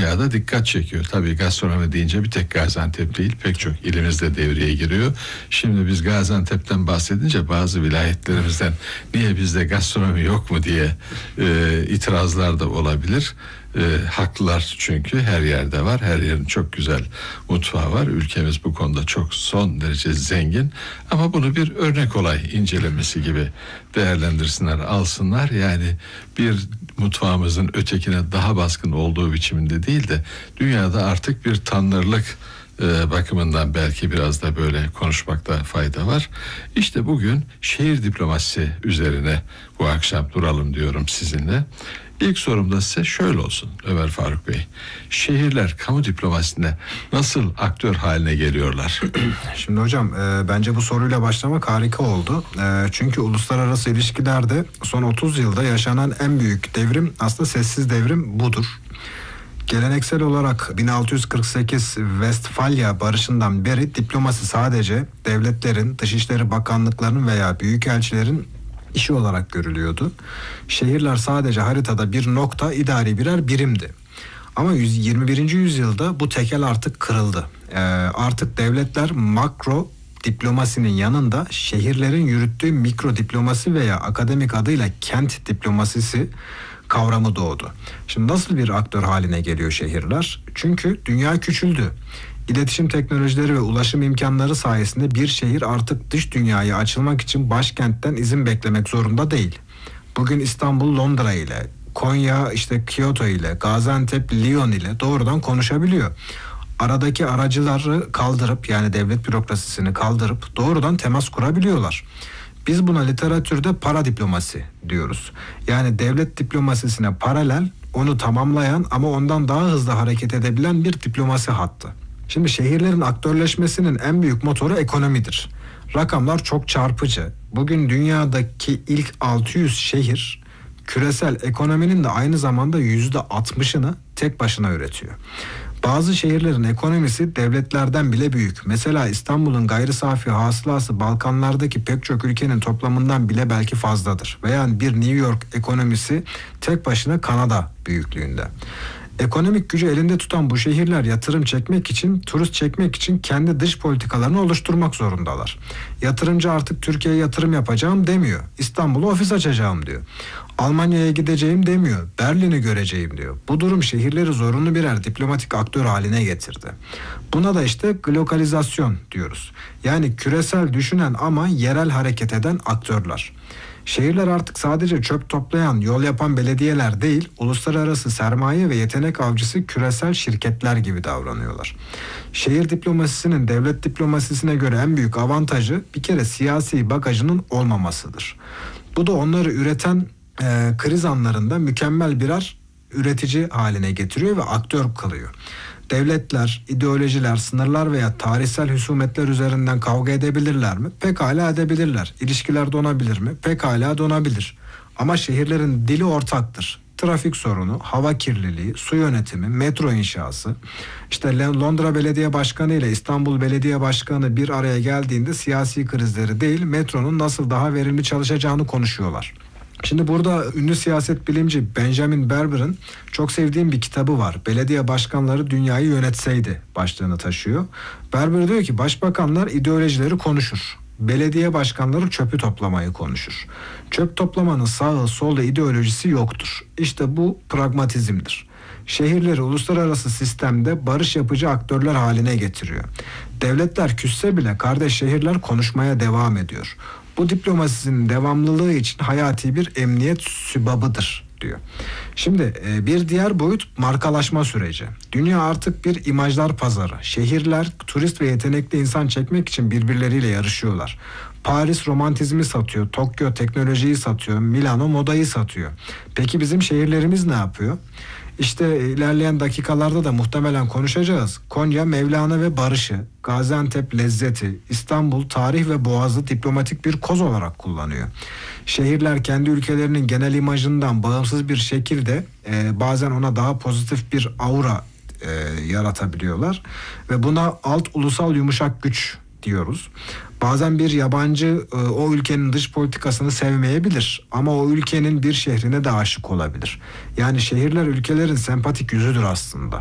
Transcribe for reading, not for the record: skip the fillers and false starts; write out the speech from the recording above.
dünyada dikkat çekiyor. Tabii gastronomi deyince bir tek Gaziantep değil, pek çok ilimizde devreye giriyor. Şimdi biz Gaziantep'ten bahsedince bazı vilayetlerimizden niye bizde gastronomi yok mu diye itirazlar da olabilir. Haklılar, çünkü her yerde var. Her yerin çok güzel mutfağı var. Ülkemiz bu konuda çok son derece zengin. Ama bunu bir örnek olay incelemesi gibi değerlendirsinler, alsınlar. Yani bir mutfağımızın ötekine daha baskın olduğu biçiminde değil de dünyada artık bir tanrılık bakımından belki biraz da böyle konuşmakta fayda var. İşte bugün şehir diplomasisi üzerine bu akşam duralım diyorum sizinle. İlk sorum da size şöyle olsun Ömer Faruk Bey. Şehirler kamu diplomasisinde nasıl aktör haline geliyorlar? Şimdi hocam bence bu soruyla başlamak harika oldu. Çünkü uluslararası ilişkilerde son 30 yılda yaşanan en büyük devrim, aslında sessiz devrim budur. Geleneksel olarak 1648 Westfalya Barışı'ndan beri diplomasi sadece devletlerin, dışişleri bakanlıklarının veya büyükelçilerin işi olarak görülüyordu. Şehirler sadece haritada bir nokta, idari birer birimdi. Ama 21. yüzyılda bu tekel artık kırıldı. Artık devletler makro diplomasinin yanında şehirlerin yürüttüğü mikro diplomasi veya akademik adıyla kent diplomasisi kavramı doğdu. Şimdi nasıl bir aktör haline geliyor şehirler? Çünkü dünya küçüldü. İletişim teknolojileri ve ulaşım imkanları sayesinde bir şehir artık dış dünyaya açılmak için başkentten izin beklemek zorunda değil. Bugün İstanbul Londra ile, Konya işte Kyoto ile, Gaziantep Lyon ile doğrudan konuşabiliyor. Aradaki aracıları kaldırıp, yani devlet bürokrasisini kaldırıp doğrudan temas kurabiliyorlar. Biz buna literatürde para diplomasi diyoruz. Yani devlet diplomasisine paralel, onu tamamlayan ama ondan daha hızlı hareket edebilen bir diplomasi hattı. Şimdi şehirlerin aktörleşmesinin en büyük motoru ekonomidir. Rakamlar çok çarpıcı. Bugün dünyadaki ilk 600 şehir küresel ekonominin de aynı zamanda %60'ını tek başına üretiyor. Bazı şehirlerin ekonomisi devletlerden bile büyük. Mesela İstanbul'un gayri safi hasılası Balkanlardaki pek çok ülkenin toplamından bile belki fazladır. Veya bir New York ekonomisi tek başına Kanada büyüklüğünde. Ekonomik gücü elinde tutan bu şehirler yatırım çekmek için, turist çekmek için kendi dış politikalarını oluşturmak zorundalar. Yatırımcı artık Türkiye'ye yatırım yapacağım demiyor. İstanbul'a ofis açacağım diyor. Almanya'ya gideceğim demiyor. Berlin'i göreceğim diyor. Bu durum şehirleri zorunlu birer diplomatik aktör haline getirdi. Buna da işte glokalizasyon diyoruz. Yani küresel düşünen ama yerel hareket eden aktörler. Şehirler artık sadece çöp toplayan, yol yapan belediyeler değil, uluslararası sermaye ve yetenek avcısı küresel şirketler gibi davranıyorlar. Şehir diplomasisinin devlet diplomasisine göre en büyük avantajı bir kere siyasi bagajının olmamasıdır. Bu da onları üreten kriz anlarında mükemmel birer üretici haline getiriyor ve aktör kılıyor. Devletler, ideolojiler, sınırlar veya tarihsel husumetler üzerinden kavga edebilirler mi? Pekala edebilirler. İlişkiler donabilir mi? Pekala donabilir. Ama şehirlerin dili ortaktır. Trafik sorunu, hava kirliliği, su yönetimi, metro inşası. İşte Londra Belediye Başkanı ile İstanbul Belediye Başkanı bir araya geldiğinde siyasi krizleri değil, metronun nasıl daha verimli çalışacağını konuşuyorlar. Şimdi burada ünlü siyaset bilimci Benjamin Barber'ın çok sevdiğim bir kitabı var. Belediye başkanları dünyayı yönetseydi başlığını taşıyor. Barber diyor ki başbakanlar ideolojileri konuşur. Belediye başkanları çöpü toplamayı konuşur. Çöp toplamanın sağı solu ideolojisi yoktur. İşte bu pragmatizmdir. Şehirleri uluslararası sistemde barış yapıcı aktörler haline getiriyor. Devletler küsse bile kardeş şehirler konuşmaya devam ediyor. Bu diplomasinin devamlılığı için hayati bir emniyet sübabıdır diyor. Şimdi bir diğer boyut markalaşma süreci. Dünya artık bir imajlar pazarı. Şehirler turist ve yetenekli insan çekmek için birbirleriyle yarışıyorlar. Paris romantizmi satıyor, Tokyo teknolojiyi satıyor, Milano modayı satıyor. Peki bizim şehirlerimiz ne yapıyor? İşte ilerleyen dakikalarda da muhtemelen konuşacağız. Konya Mevlana ve barışı, Gaziantep lezzeti, İstanbul tarih ve boğazı diplomatik bir koz olarak kullanıyor. Şehirler kendi ülkelerinin genel imajından bağımsız bir şekilde bazen ona daha pozitif bir aura yaratabiliyorlar. Ve buna alt ulusal yumuşak güç diyoruz. Bazen bir yabancı o ülkenin dış politikasını sevmeyebilir ama o ülkenin bir şehrine de aşık olabilir. Yani şehirler ülkelerin sempatik yüzüdür aslında.